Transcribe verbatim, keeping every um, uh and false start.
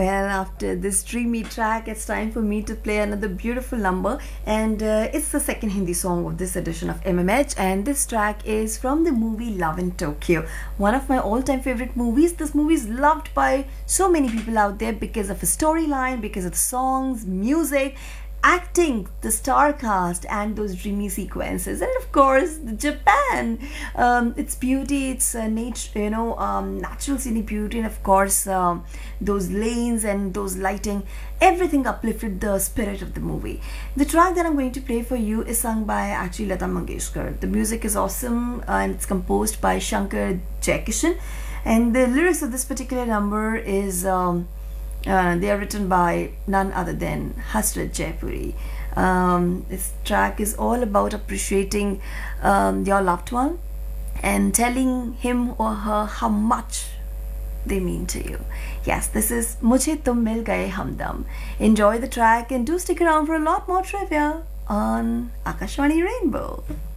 Well, after this dreamy track, it's time for me to play another beautiful number, and uh, it's the second Hindi song of this edition of M M H. And this track is from the movie Love in Tokyo, one of my all-time favorite movies. This movie is loved by so many people out there because of the storyline, because of the songs, music, acting, the star cast, and those dreamy sequences, and of course Japan, um, its beauty, its uh, nature, you know, um, natural scenic beauty, and of course um, those lanes and those lighting, everything uplifted the spirit of the movie. The track that I'm going to play for you is sung by actually Lata Mangeshkar. The music is awesome, uh, and it's composed by Shankar Jaikishan, and the lyrics of this particular number is um, Uh, they are written by none other than Hasrat Jaipuri. Um, this track is all about appreciating um, your loved one and telling him or her how much they mean to you. Yes, this is Mujhe Tum Mil Gaye Humdam. Enjoy the track and do stick around for a lot more trivia on Akashvani Rainbow.